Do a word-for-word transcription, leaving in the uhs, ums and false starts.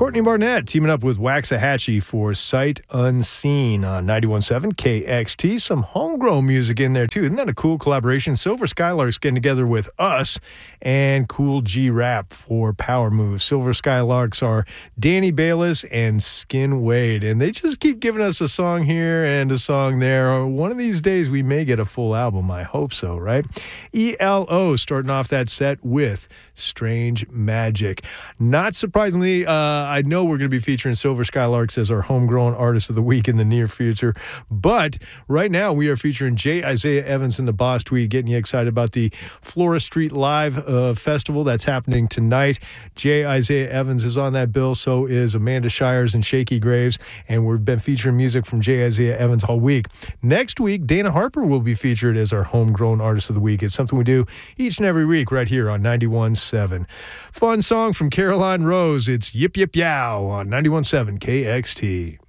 Courtney Barnett teaming up with Waxahachie for Sight Unseen on ninety-one point seven K X T. Some homegrown music in there, too. Isn't that a cool collaboration? Silver Skylarks getting together with us and Cool G Rap for Power Moves. Silver Skylarks are Danny Bayless and Skin Wade, and they just keep giving us a song here and a song there. One of these days we may get a full album. I hope so, right? E L O starting off that set with Strange Magic. Not surprisingly, uh, I know we're going to be featuring Silver Skylarks as our homegrown artist of the week in the near future, but right now we are featuring J. Isaiah Evans and the Boss Tweed, getting you excited about the Flora Street Live uh, Festival that's happening tonight. J. Isaiah Evans is on that bill, so is Amanda Shires and Shaky Graves, and we've been featuring music from J. Isaiah Evans all week. Next week, Dana Harper will be featured as our homegrown artist of the week. It's something we do each and every week right here on ninety-one point seven. Fun song from Caroline Rose. It's Yip Yip Yow on ninety-one point seven K X T.